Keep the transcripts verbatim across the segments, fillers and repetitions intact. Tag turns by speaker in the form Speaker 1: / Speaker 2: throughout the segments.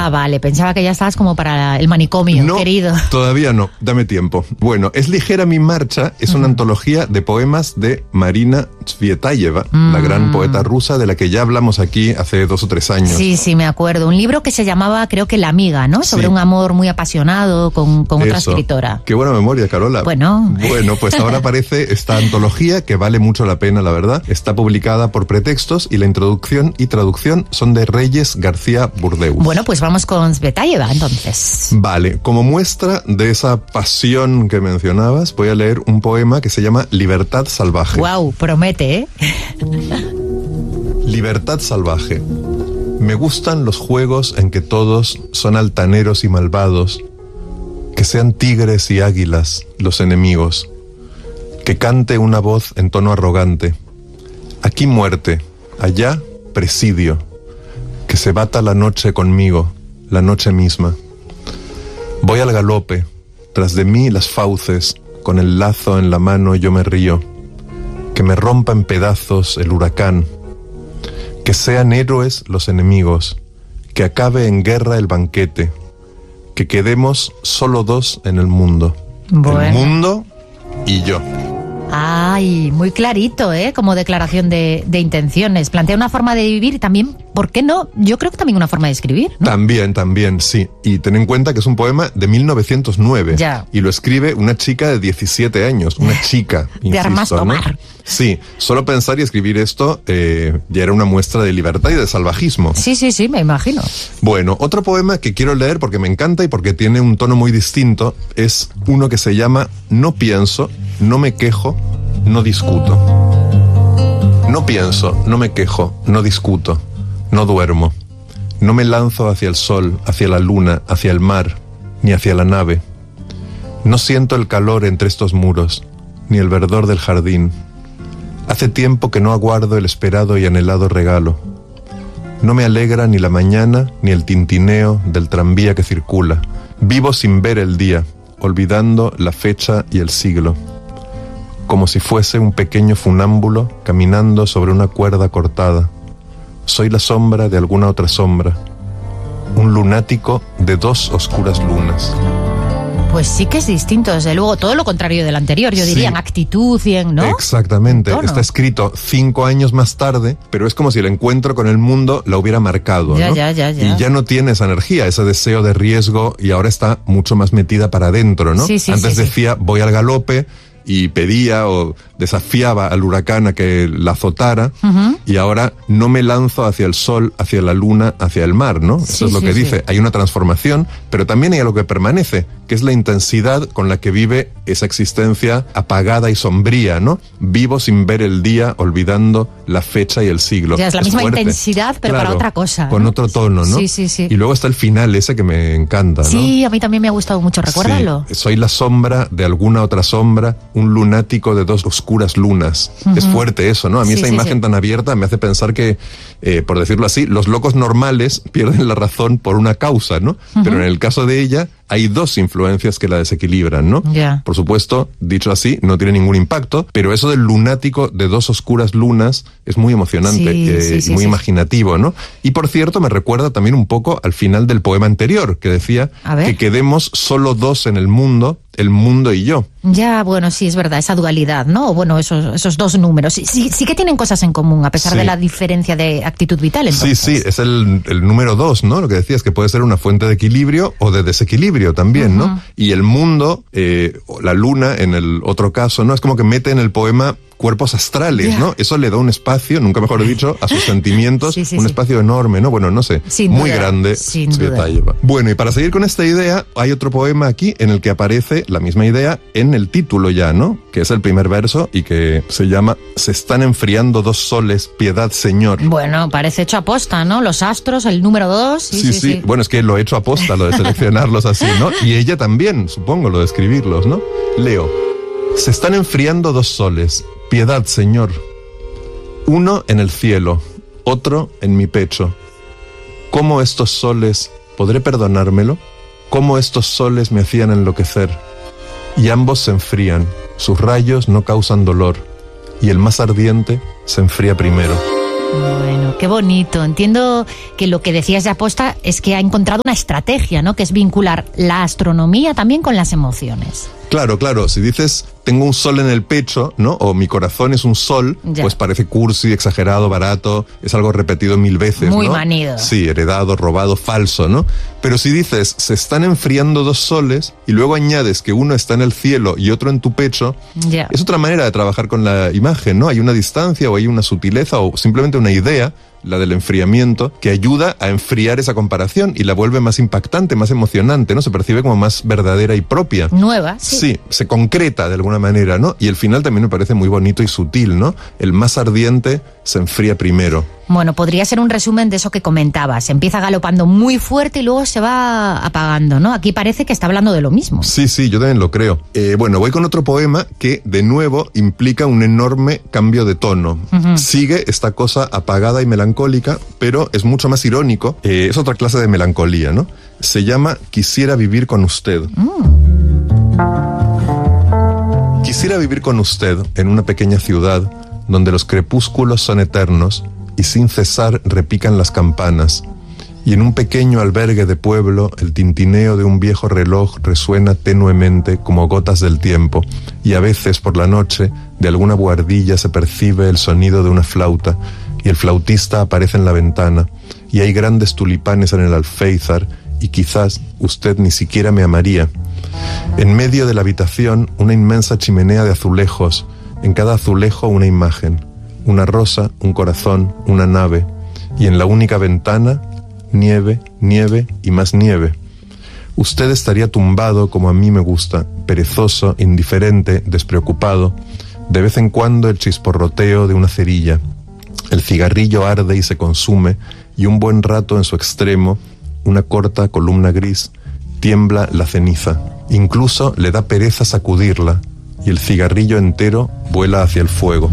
Speaker 1: Ah, vale, pensaba que ya estabas como para el manicomio,
Speaker 2: no,
Speaker 1: querido.
Speaker 2: Todavía no, dame tiempo. Bueno, Es ligera mi marcha es una uh-huh. antología de poemas de Marina Tsvetaeva, mm. la gran poeta rusa de la que ya hablamos aquí hace dos o tres años.
Speaker 1: Sí, sí, me acuerdo. Un libro que se llamaba, creo que La amiga, ¿no? Sobre sí. un amor muy apasionado con, con otra escritora.
Speaker 2: Qué buena memoria, Carola.
Speaker 1: Bueno.
Speaker 2: Bueno, pues ahora aparece esta antología que vale mucho la pena, la verdad. Está publicada por Pretextos y la introducción y traducción son de Reyes García Burdeus.
Speaker 1: Bueno, pues vamos con Tsvetaeva, entonces.
Speaker 2: Vale, como muestra de esa pasión que mencionabas, voy a leer un poema que se llama Libertad salvaje.
Speaker 1: Guau, promete, ¿eh?
Speaker 2: Libertad salvaje. Me gustan los juegos en que todos son altaneros y malvados, que sean tigres y águilas los enemigos, que cante una voz en tono arrogante. Aquí muerte, allá presidio, que se bata la noche conmigo, la noche misma. Voy al galope, tras de mí las fauces, con el lazo en la mano yo me río, que me rompa en pedazos el huracán, que sean héroes los enemigos, que acabe en guerra el banquete, que quedemos solo dos en el mundo. Bueno. El mundo y yo.
Speaker 1: Ay, muy clarito, ¿eh? Como declaración de, de intenciones. Plantea una forma de vivir y también, ¿por qué no? Yo creo que también una forma de escribir, ¿no?
Speaker 2: También, también, sí. Y ten en cuenta que es un poema de mil novecientos nueve.
Speaker 1: Ya.
Speaker 2: Y lo escribe una chica de diecisiete años. Una chica, insisto,
Speaker 1: de armas tomar.
Speaker 2: ¿no? Sí, solo pensar y escribir esto eh, ya era una muestra de libertad y de salvajismo.
Speaker 1: Sí, sí, sí, me imagino.
Speaker 2: Bueno, otro poema que quiero leer porque me encanta y porque tiene un tono muy distinto es uno que se llama No pienso, no me quejo, no discuto. No pienso, no me quejo, no discuto, no duermo. No me lanzo hacia el sol, hacia la luna, hacia el mar, ni hacia la nave. No siento el calor entre estos muros, ni el verdor del jardín. Hace tiempo que no aguardo el esperado y anhelado regalo. No me alegra ni la mañana ni el tintineo del tranvía que circula. Vivo sin ver el día, olvidando la fecha y el siglo. Como si fuese un pequeño funámbulo caminando sobre una cuerda cortada. Soy la sombra de alguna otra sombra. Un lunático de dos oscuras lunas.
Speaker 1: Pues sí que es distinto, desde luego, todo lo contrario del anterior, yo diría, sí. En actitud y en, ¿no?
Speaker 2: Exactamente, está escrito cinco años más tarde, pero es como si el encuentro con el mundo la hubiera marcado,
Speaker 1: ya,
Speaker 2: ¿no?
Speaker 1: Ya, ya, ya.
Speaker 2: Y ya no tiene esa energía, ese deseo de riesgo, y ahora está mucho más metida para adentro, ¿no?
Speaker 1: Sí, sí,
Speaker 2: Antes
Speaker 1: sí,
Speaker 2: decía,
Speaker 1: sí.
Speaker 2: voy al galope, y pedía o desafiaba al huracán a que la azotara, uh-huh. y ahora no me lanzo hacia el sol, hacia la luna, hacia el mar, ¿no? Eso
Speaker 1: sí,
Speaker 2: es lo
Speaker 1: sí,
Speaker 2: que
Speaker 1: sí.
Speaker 2: dice. Hay una transformación, pero también hay algo que permanece, que es la intensidad con la que vive esa existencia apagada y sombría, ¿no? Vivo sin ver el día, olvidando la fecha y el siglo.
Speaker 1: Ya es la
Speaker 2: es
Speaker 1: misma
Speaker 2: fuerte.
Speaker 1: intensidad, pero
Speaker 2: claro,
Speaker 1: para otra cosa,
Speaker 2: con
Speaker 1: ¿no?
Speaker 2: otro tono, ¿no?
Speaker 1: Sí, sí, sí.
Speaker 2: Y luego está el final ese que me encanta, ¿no?
Speaker 1: Sí, a mí también me ha gustado mucho, recuérdalo.
Speaker 2: Sí. Soy la sombra de alguna otra sombra, un lunático de dos oscuras lunas. Uh-huh. Es fuerte eso, ¿no? A mí
Speaker 1: sí,
Speaker 2: esa
Speaker 1: sí,
Speaker 2: imagen
Speaker 1: sí.
Speaker 2: tan abierta me hace pensar que, eh, por decirlo así, los locos normales pierden la razón por una causa, ¿no? Uh-huh. Pero en el caso de ella hay dos influencias que la desequilibran, ¿no?
Speaker 1: Yeah.
Speaker 2: Por supuesto, dicho así, no tiene ningún impacto, pero eso del lunático de dos oscuras lunas es muy emocionante,
Speaker 1: sí,
Speaker 2: eh,
Speaker 1: sí, sí,
Speaker 2: muy
Speaker 1: sí.
Speaker 2: imaginativo, ¿no? Y por cierto, me recuerda también un poco al final del poema anterior, que decía que quedemos solo dos en el mundo, el mundo y yo.
Speaker 1: Ya, bueno, sí, es verdad, esa dualidad, ¿no? Bueno, esos, esos dos números. Sí, sí, sí que tienen cosas en común, a pesar
Speaker 2: sí.
Speaker 1: de la diferencia de actitud vital, entonces.
Speaker 2: Sí, sí, es el, el número dos, ¿no? Lo que decías, que puede ser una fuente de equilibrio o de desequilibrio también, uh-huh. ¿no? Y el mundo, eh, la luna, en el otro caso, ¿no? Es como que mete en el poema cuerpos astrales, yeah. ¿no? Eso le da un espacio, nunca mejor dicho, a sus sentimientos,
Speaker 1: sí, sí,
Speaker 2: un
Speaker 1: sí.
Speaker 2: espacio enorme, ¿no? Bueno, no sé,
Speaker 1: sin
Speaker 2: muy
Speaker 1: duda,
Speaker 2: grande.
Speaker 1: Sin duda.
Speaker 2: Bueno, y para seguir con esta idea, hay otro poema aquí en el que aparece la misma idea en el título ya, ¿no? Que es el primer verso y que se llama Se están enfriando dos soles, piedad, Señor.
Speaker 1: Bueno, parece hecho aposta, ¿no? Los astros, el número dos. Sí,
Speaker 2: sí,
Speaker 1: sí,
Speaker 2: sí.
Speaker 1: sí.
Speaker 2: Bueno, es que lo he hecho aposta, lo de seleccionarlos así, ¿no? Y ella también, supongo, lo de escribirlos, ¿no? Leo. Se están enfriando dos soles, piedad, Señor. Uno en el cielo, otro en mi pecho. ¿Cómo estos soles, podré perdonármelo? ¿Cómo estos soles me hacían enloquecer? Y ambos se enfrían, sus rayos no causan dolor, y el más ardiente se enfría primero.
Speaker 1: Bueno, qué bonito. Entiendo que lo que decías de aposta es que ha encontrado una estrategia, ¿no? Que es vincular la astronomía también con las emociones.
Speaker 2: Claro, claro. Si dices, tengo un sol en el pecho, ¿no? O mi corazón es un sol, ya. Pues parece cursi, exagerado, barato, es algo repetido mil veces,
Speaker 1: Muy
Speaker 2: ¿no?
Speaker 1: manido.
Speaker 2: Sí, heredado, robado, falso, ¿no? Pero si dices, se están enfriando dos soles y luego añades que uno está en el cielo y otro en tu pecho,
Speaker 1: ya.
Speaker 2: Es otra manera de trabajar con la imagen, ¿no? Hay una distancia o hay una sutileza o simplemente una idea, la del enfriamiento, que ayuda a enfriar esa comparación y la vuelve más impactante, más emocionante, ¿no? Se percibe como más verdadera y propia.
Speaker 1: Nueva, sí.
Speaker 2: Sí, se concreta de alguna manera, ¿no? Y el final también me parece muy bonito y sutil, ¿no? El más ardiente se enfría primero.
Speaker 1: Bueno, podría ser un resumen de eso que comentabas. Empieza galopando muy fuerte y luego se va apagando, ¿no? Aquí parece que está hablando de lo mismo.
Speaker 2: Sí, sí, yo también lo creo. Eh, bueno, voy con otro poema que, de nuevo, implica un enorme cambio de tono. Uh-huh. Sigue esta cosa apagada y melancólica, pero es mucho más irónico. Eh, es otra clase de melancolía, ¿no? Se llama Quisiera vivir con usted. Mm. Quisiera vivir con usted en una pequeña ciudad donde los crepúsculos son eternos y sin cesar repican las campanas, y en un pequeño albergue de pueblo el tintineo de un viejo reloj resuena tenuemente como gotas del tiempo, y a veces por la noche de alguna buhardilla se percibe el sonido de una flauta, y el flautista aparece en la ventana, y hay grandes tulipanes en el alféizar, y quizás usted ni siquiera me amaría. En medio de la habitación una inmensa chimenea de azulejos, en cada azulejo una imagen, una rosa, un corazón, una nave, y en la única ventana, nieve, nieve y más nieve. Usted estaría tumbado como a mí me gusta, perezoso, indiferente, despreocupado, de vez en cuando el chisporroteo de una cerilla. El cigarrillo arde y se consume, y un buen rato en su extremo, una corta columna gris, tiembla la ceniza. Incluso le da pereza sacudirla, y el cigarrillo entero vuela hacia el fuego.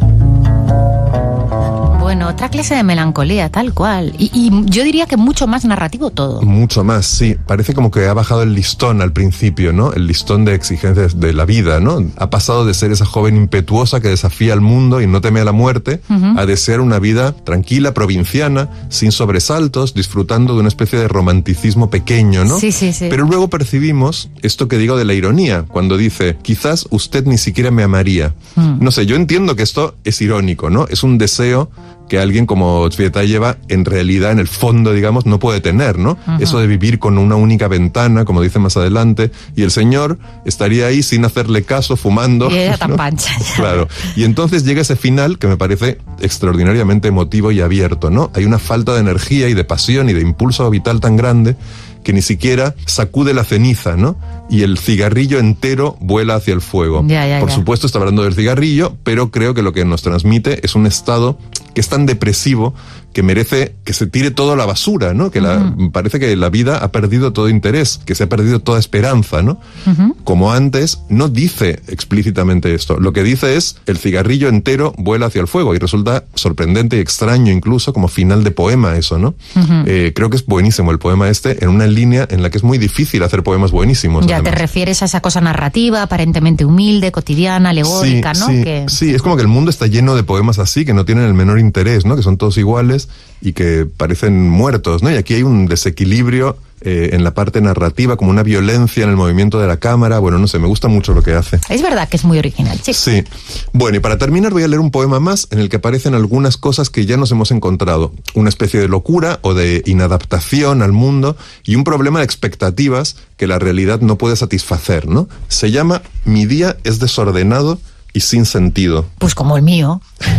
Speaker 1: Bueno, otra clase de melancolía, tal cual. Y, y yo diría que mucho más narrativo todo.
Speaker 2: Mucho más, sí. Parece como que ha bajado el listón al principio, ¿no? El listón de exigencias de la vida, ¿no? Ha pasado de ser esa joven impetuosa que desafía al mundo y no teme a la muerte, uh-huh. a desear una vida tranquila, provinciana, sin sobresaltos, disfrutando de una especie de romanticismo pequeño, ¿no?
Speaker 1: Sí, sí, sí.
Speaker 2: Pero luego percibimos esto que digo de la ironía, cuando dice, quizás usted ni siquiera me amaría. Uh-huh. No sé, yo entiendo que esto es irónico, ¿no? Es un deseo que alguien como Tsvetaeva en realidad, en el fondo, digamos, no puede tener, ¿no? Uh-huh. Eso de vivir con una única ventana, como dice más adelante, y el señor estaría ahí sin hacerle caso, fumando.
Speaker 1: Y ella tan
Speaker 2: ¿no?
Speaker 1: pancha. Ya.
Speaker 2: Claro. Y entonces llega ese final que me parece extraordinariamente emotivo y abierto, ¿no? Hay una falta de energía y de pasión y de impulso vital tan grande que ni siquiera sacude la ceniza, ¿no? Y el cigarrillo entero vuela hacia el fuego.
Speaker 1: Ya, ya,
Speaker 2: Por
Speaker 1: ya.
Speaker 2: supuesto está hablando del cigarrillo, pero creo que lo que nos transmite es un estado que es tan depresivo que merece que se tire todo a la basura, ¿no? Que la, uh-huh. parece que la vida ha perdido todo interés, que se ha perdido toda esperanza, ¿no? Uh-huh. Como antes, no dice explícitamente esto. Lo que dice es, el cigarrillo entero vuela hacia el fuego, y resulta sorprendente y extraño incluso como final de poema eso, ¿no? Uh-huh. Eh, creo que es buenísimo el poema este, en una línea en la que es muy difícil hacer poemas buenísimos.
Speaker 1: Ya además. Te refieres a esa cosa narrativa, aparentemente humilde, cotidiana, alegórica,
Speaker 2: sí,
Speaker 1: ¿no?
Speaker 2: Sí,
Speaker 1: que...
Speaker 2: sí, es como que el mundo está lleno de poemas así, que no tienen el menor interés, ¿no? Que son todos iguales y que parecen muertos, ¿no? Y aquí hay un desequilibrio eh, en la parte narrativa, como una violencia en el movimiento de la cámara. Bueno, no sé, me gusta mucho lo que hace.
Speaker 1: Es verdad que es muy original, sí.
Speaker 2: Sí. Bueno, y para terminar voy a leer un poema más en el que aparecen algunas cosas que ya nos hemos encontrado. Una especie de locura o de inadaptación al mundo y un problema de expectativas que la realidad no puede satisfacer, ¿no? Se llama Mi día es desordenado y sin sentido.
Speaker 1: Pues como el mío.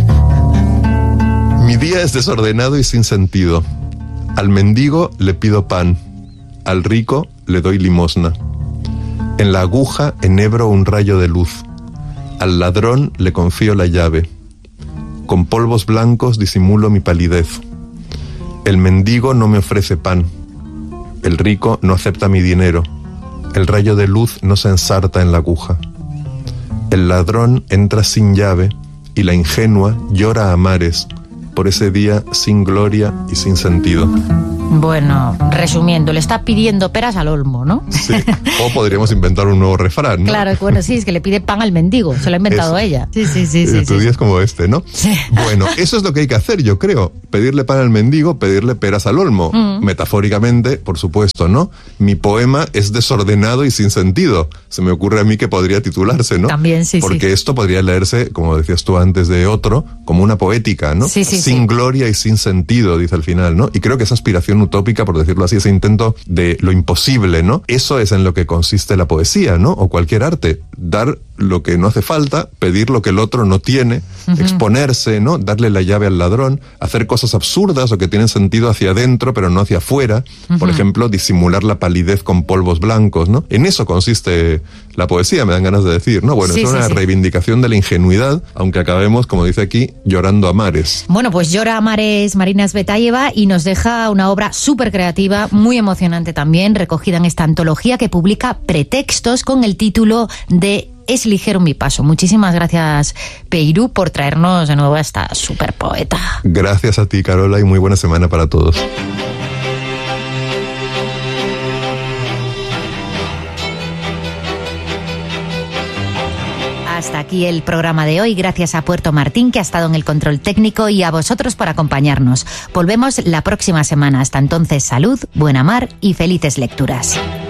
Speaker 2: Mi día es desordenado y sin sentido. Al mendigo le pido pan, al rico le doy limosna. En la aguja enhebro un rayo de luz, al ladrón le confío la llave. Con polvos blancos disimulo mi palidez. El mendigo no me ofrece pan, el rico no acepta mi dinero, el rayo de luz no se ensarta en la aguja. El ladrón entra sin llave y la ingenua llora a mares, por ese día sin gloria y sin sentido.
Speaker 1: Bueno, resumiendo, le está pidiendo peras al olmo, ¿no?
Speaker 2: Sí, o podríamos inventar un nuevo refrán, ¿no?
Speaker 1: Claro, bueno, sí, es que le pide pan al mendigo, se lo ha inventado
Speaker 2: es,
Speaker 1: ella. Sí, sí, sí.
Speaker 2: Eh,
Speaker 1: sí
Speaker 2: tu
Speaker 1: sí.
Speaker 2: día es como este, ¿no?
Speaker 1: Sí.
Speaker 2: Bueno, eso es lo que hay que hacer, yo creo. Pedirle pan al mendigo, pedirle peras al olmo. Mm. Metafóricamente, por supuesto, ¿no? Mi poema es desordenado y sin sentido. Se me ocurre a mí que podría titularse, ¿no?
Speaker 1: También, sí,
Speaker 2: Porque
Speaker 1: sí.
Speaker 2: esto podría leerse, como decías tú antes de otro, como una poética, ¿no?
Speaker 1: Sí, sí,
Speaker 2: sin
Speaker 1: sí.
Speaker 2: gloria y sin sentido, dice al final, ¿no? Y creo que esa aspiración utópica, por decirlo así, ese intento de lo imposible, ¿no? Eso es en lo que consiste la poesía, ¿no? O cualquier arte. Dar lo que no hace falta, pedir lo que el otro no tiene, uh-huh. exponerse, ¿no? Darle la llave al ladrón, hacer cosas absurdas o que tienen sentido hacia adentro pero no hacia afuera. Uh-huh. Por ejemplo, disimular la palidez con polvos blancos, ¿no? En eso consiste la poesía, me dan ganas de decir, ¿no? Bueno, sí, es una sí, reivindicación sí. de la ingenuidad, aunque acabemos, como dice aquí, llorando a mares.
Speaker 1: Bueno, pues llora a mares Marina Tsvetaeva y nos deja una obra súper creativa, muy emocionante también, recogida en esta antología que publica Pretextos con el título de Es ligero mi paso. Muchísimas gracias, Peirú, por traernos de nuevo a esta super poeta.
Speaker 2: Gracias a ti, Carola, y muy buena semana para todos.
Speaker 1: Hasta aquí el programa de hoy. Gracias a Puerto Martín, que ha estado en el control técnico, y a vosotros por acompañarnos. Volvemos la próxima semana. Hasta entonces, salud, buena mar y felices lecturas.